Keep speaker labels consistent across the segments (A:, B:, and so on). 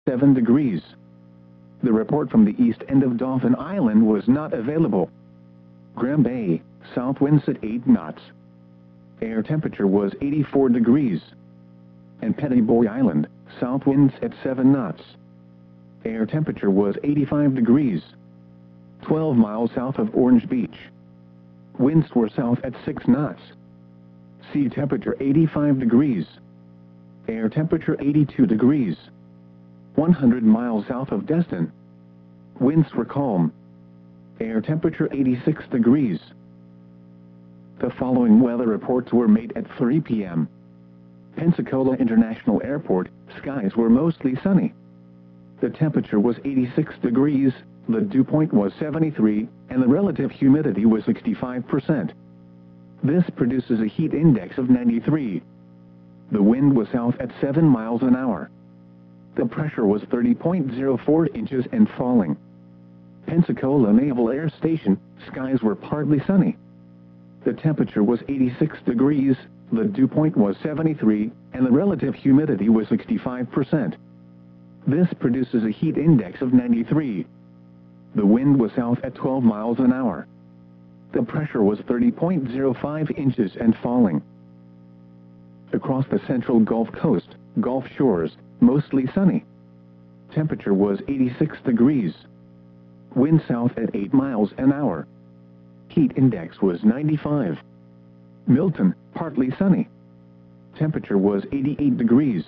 A: 7 degrees. The report from the east end of Dauphin Island was not available. Graham Bay, south winds at 8 knots. Air temperature was 84 degrees. And Pettiboy Island, south winds at 7 knots. Air temperature was 85 degrees. 12 miles south of Orange Beach. Winds were south at 6 knots. Sea temperature 85 degrees. Air temperature 82 degrees. 100 miles south of Destin. Winds were calm. Air temperature 86 degrees. The following weather reports were made at 3 p.m. Pensacola International Airport, skies were mostly sunny. The temperature was 86 degrees, the dew point was 73, and the relative humidity was 65%. This produces a heat index of 93. The wind was south at 7 miles an hour. The pressure was 30.04 inches and falling. Pensacola Naval Air Station, skies were partly sunny. The temperature was 86 degrees, the dew point was 73, and the relative humidity was 65%. This produces a heat index of 93. The wind was south at 12 miles an hour. The pressure was 30.05 inches and falling. Across the central Gulf Coast, Gulf shores, mostly sunny. Temperature was 86 degrees. Wind south at 8 miles an hour. Heat index was 95. Milton, partly sunny. Temperature was 88 degrees.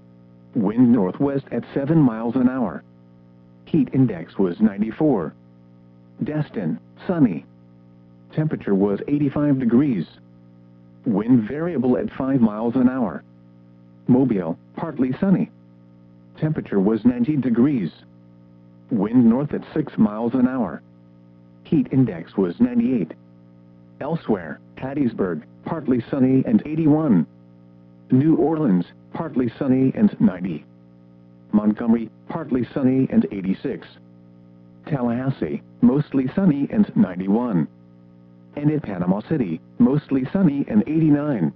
A: Wind northwest at 7 miles an hour. Heat index was 94. Destin, sunny. Temperature was 85 degrees. Wind variable at 5 miles an hour. Mobile, partly sunny. Temperature was 90 degrees. Wind north at 6 miles an hour. Heat index was 98. Elsewhere, Hattiesburg, partly sunny and 81. New Orleans, partly sunny and 90. Montgomery, partly sunny and 86. Tallahassee, mostly sunny and 91. And at Panama City, mostly sunny and 89.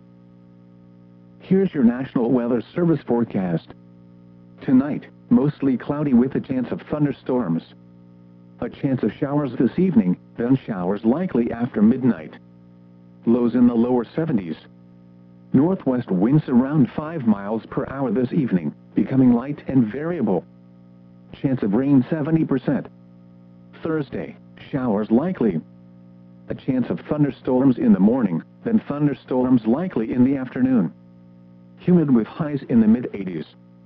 A: Here's your National Weather Service forecast. Tonight, mostly cloudy with a chance of thunderstorms. A chance of showers this evening, then showers likely after midnight. Lows in the lower 70s. Northwest winds around 5 miles per hour this evening, becoming light and variable. Chance of rain 70%. Thursday, showers likely. A chance of thunderstorms in the morning, then thunderstorms likely in the afternoon. Humid with highs in the mid-80s.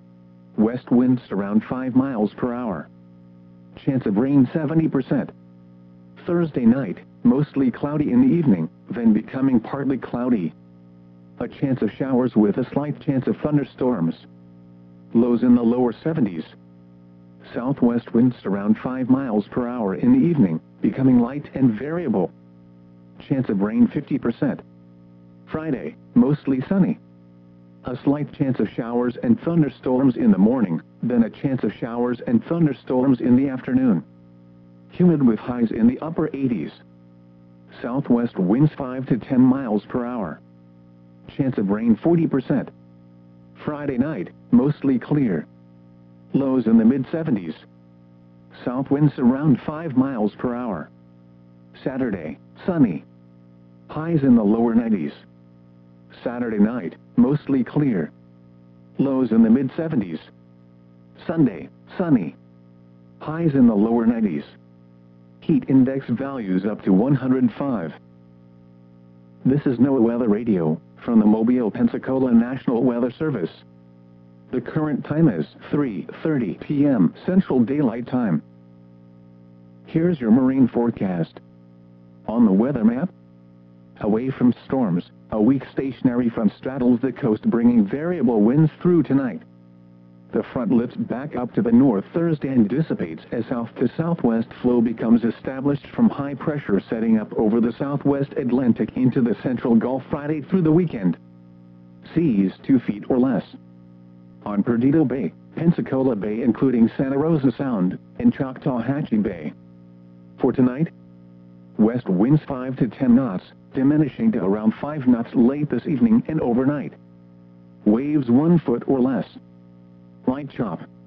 A: West winds around 5 miles per hour. Chance of rain 70%. Thursday night, mostly cloudy in the evening, then becoming partly cloudy. A chance of showers with a slight chance of thunderstorms. Lows in the lower 70s. Southwest winds around 5 miles per hour in the evening, becoming light and variable. Chance of rain 50%. Friday, mostly sunny. A slight chance of showers and thunderstorms in the morning, then a chance of showers and thunderstorms in the afternoon. Humid with highs in the upper 80s. Southwest winds 5 to 10 miles per hour. Chance of rain 40%. Friday night, mostly clear. Lows in the mid-70s. South winds around 5 miles per hour. Saturday, sunny. Highs in the lower 90s. Saturday night, mostly clear. Lows in the mid-70s. Sunday, sunny. Highs in the lower 90s. Heat index values up to 105. This is NOAA Weather Radio, from the Mobile, Pensacola National Weather Service. The current time is 3:30 p.m. Central Daylight Time. Here's your marine forecast. On the weather map, away from storms, a weak stationary front straddles the coast, bringing variable winds through tonight. The front lifts back up to the north Thursday and dissipates as south-to-southwest flow becomes established from high pressure setting up over the southwest Atlantic into the central Gulf Friday through the weekend. Seas 2 feet or less. On Perdido Bay, Pensacola Bay including Santa Rosa Sound, and Choctawhatchee Bay. For tonight, west winds 5 to 10 knots, diminishing to around 5 knots late this evening and overnight. Waves 1 foot or less. Light chop.